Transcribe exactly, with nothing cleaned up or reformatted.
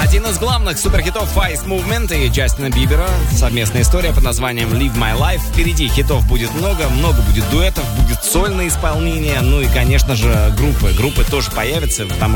Один из главных суперхитов Face Movement и Джастина Бибера. Совместная история под названием Live My Life. Впереди хитов будет много, много будет дуэтов, будет сольное исполнение. Ну и, конечно же, группы. Группы тоже появятся, потому